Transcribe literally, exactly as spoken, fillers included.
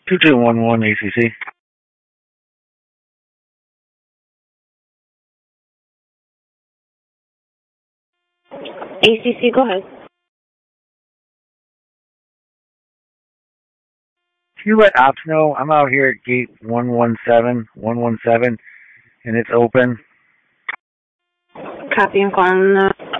two two one one A C C. A C C, go ahead. Can you let ops know I'm out here at gate one one seven, one one seven, and it's open? Copy and calling the